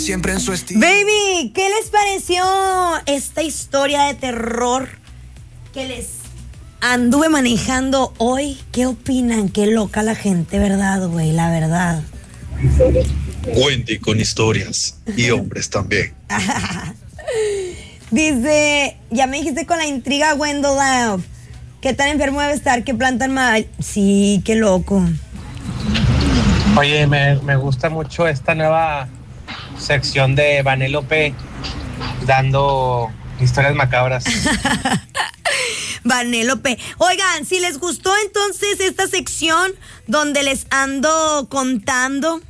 Siempre en su estilo. Baby, ¿qué les pareció esta historia de terror que les anduve manejando hoy? ¿Qué opinan? Qué loca la gente, ¿verdad, güey? La verdad. Wendy con historias y hombres también. Dice, ya me dijiste con la intriga, Wendell Love. ¿Qué tan enfermo debe estar? ¿Qué plan tan mal? Sí, qué loco. Oye, me gusta mucho esta nueva sección de Vanellope dando historias macabras. Vanellope. Oigan, si les gustó entonces esta sección donde les ando contando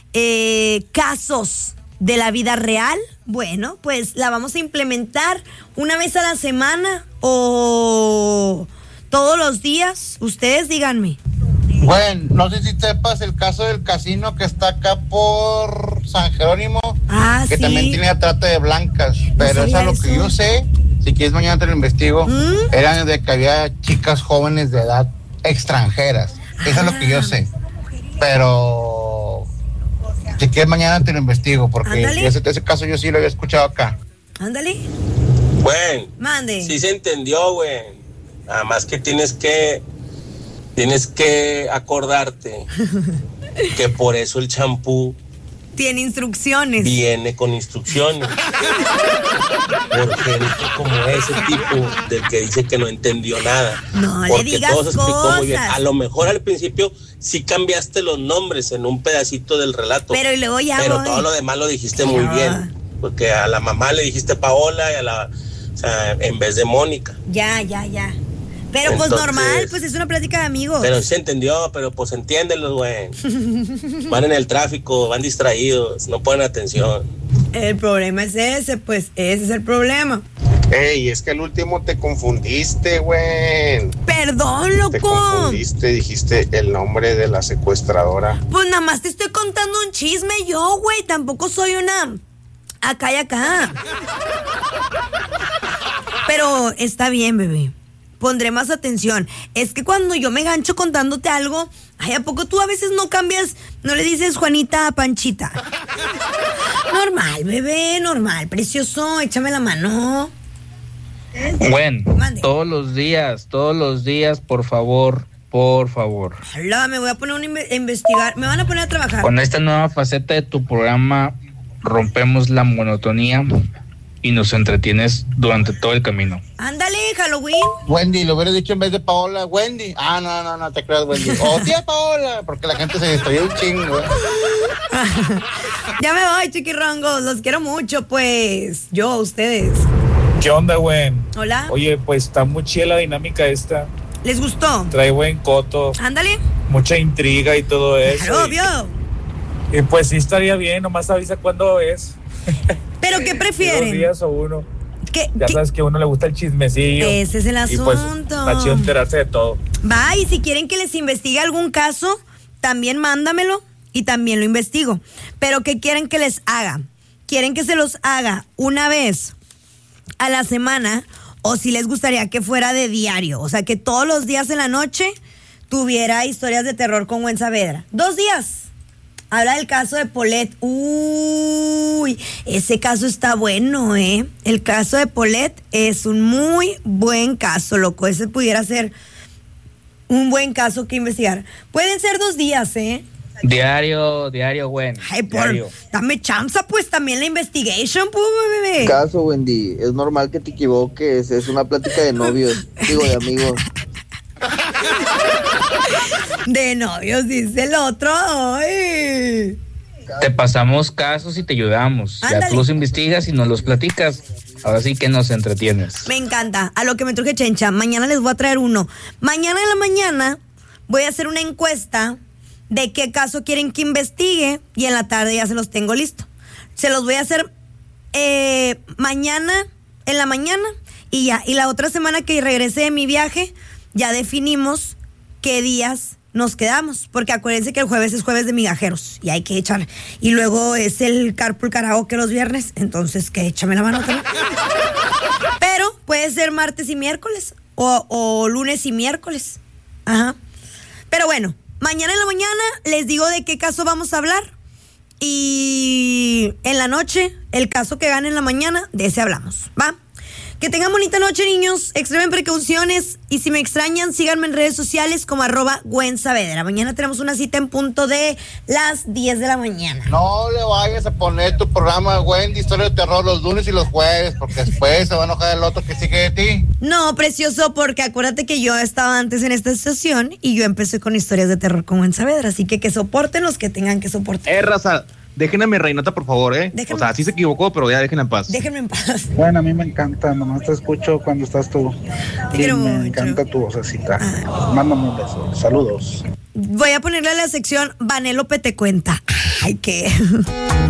casos de la vida real, bueno, pues la vamos a implementar una vez a la semana o todos los días. Ustedes díganme. Bueno, no sé si sepas el caso del casino que está acá por San Jerónimo, que sí. también tiene trata de blancas, pero eso es lo que yo sé. Si quieres mañana te lo investigo. Eran de que había chicas jóvenes de edad extranjeras. Eso es lo que yo sé. Pero si quieres mañana te lo investigo, porque ese caso yo sí lo había escuchado acá. Ándale. Bueno, mande. Sí se entendió, güey. Nada más que tienes que acordarte que por eso el champú tiene instrucciones. Viene con instrucciones. Por gente como ese tipo del que dice que no entendió nada. No porque le digas todo se explicó cosas. muy bien. A lo mejor al principio sí cambiaste los nombres en un pedacito del relato. Pero y luego ya Pero todo lo demás lo dijiste muy bien. Porque a la mamá le dijiste Paola y o sea, en vez de Mónica. Ya. Pero entonces, pues normal, pues es una plática de amigos. Pero se entendió, pero pues entiéndelos, güey. Van en el tráfico, van distraídos, no ponen atención. El problema es ese, pues ese es el problema. Ey, es que al último te confundiste, güey. Perdón, loco. Te confundiste, dijiste el nombre de la secuestradora. Pues nada más te estoy contando un chisme yo, güey. Tampoco soy una acá y acá. Pero está bien, bebé. Pondré más atención. Es que cuando yo me gancho contándote algo, ay, ¿a poco tú a veces no cambias, no le dices Juanita a Panchita? Normal, bebé, normal, precioso, échame la mano. Bueno, todos los días, por favor. Hola, me voy a poner a investigar, me van a poner a trabajar. Con esta nueva faceta de tu programa, rompemos la monotonía y nos entretienes durante todo el camino. Ándale, Halloween. Wendy, lo hubiera dicho en vez de Paola, Wendy. No te creas, Wendy. O tía Paola, porque la gente se distrae un chingo. Ya me voy, chiquirrongos, los quiero mucho, pues. Yo, ustedes. ¿Qué onda, güey? Hola. Oye, pues está muy chida la dinámica esta. ¿Les gustó? Trae buen coto. Ándale. Mucha intriga y todo eso. Claro, obvio. Y pues sí estaría bien, nomás avisa cuándo es. ¿Pero qué prefieren? 2 días o uno. ¿Qué? Sabes que a uno le gusta el chismecillo. Ese es el asunto. Y pues está chido enterarse de todo. Va, y si quieren que les investigue algún caso, también mándamelo y también lo investigo. Pero ¿qué quieren que les haga? ¿Quieren que se los haga una vez a la semana o si les gustaría que fuera de diario? O sea, que todos los días en la noche tuviera historias de terror con Gwen Saavedra. 2 días. Habla del caso de Paulette. Uy, ese caso está bueno, ¿eh? El caso de Paulette es un muy buen caso, loco. Ese pudiera ser un buen caso que investigar. Pueden ser 2 días, ¿eh? Diario, Gwen. Ay, dame chance, pues, también la investigation, pues, bebé. Caso, Wendy, es normal que te equivoques. Es una plática de novios, digo, de amigos. De novios, dice el otro. Ay. Te pasamos casos y te ayudamos. Ándale. Ya tú los investigas y nos los platicas. Ahora sí que nos entretienes. Me encanta. A lo que me truje Chencha. Mañana les voy a traer uno. Mañana en la mañana voy a hacer una encuesta de qué caso quieren que investigue y en la tarde ya se los tengo listo. Se los voy a hacer mañana, en la mañana y ya. Y la otra semana que regrese de mi viaje, ya definimos qué días nos quedamos, porque acuérdense que el jueves es jueves de migajeros y hay que echar, y luego es el carpool karaoke los viernes, entonces que échame la mano también. Pero puede ser martes y miércoles o lunes y miércoles. Ajá. Pero bueno, mañana en la mañana les digo de qué caso vamos a hablar Y en la noche, el caso que gane en la mañana, de ese hablamos, ¿va? Que tengan bonita noche, niños. Extremen precauciones. Y si me extrañan, síganme en redes sociales como @Gwen Saavedra. Mañana tenemos una cita en punto de las 10 de la mañana. No le vayas a poner tu programa, Gwen, de historia de terror los lunes y los jueves, porque después se va a enojar el otro que sigue de ti. No, precioso, porque acuérdate que yo estaba antes en esta estación y yo empecé con historias de terror con Gwen Saavedra. Así que soporten los que tengan que soportar. Raza, déjenme a mi reinota, por favor, Déjenme. O sea, sí se equivocó, pero ya déjenla en paz. Déjenme en paz. Bueno, a mí me encanta, nomás te escucho cuando estás tú. Te quiero me mucho. encanta tu vocecita. Mándame un beso. Saludos. Voy a ponerle a la sección Vanélope te cuenta. Ay, qué.